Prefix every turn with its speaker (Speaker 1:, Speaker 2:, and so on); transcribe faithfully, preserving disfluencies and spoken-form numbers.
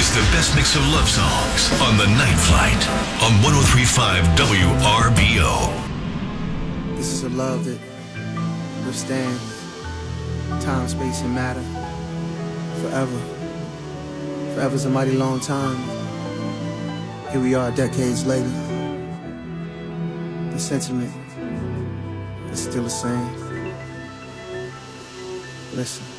Speaker 1: It's the best mix of love songs on The Night Flight on one oh three point five W R B O.
Speaker 2: This is a love that withstands time, space, and matter forever. Forever's a mighty long time. Here we are decades later. The sentiment is still the same. Listen.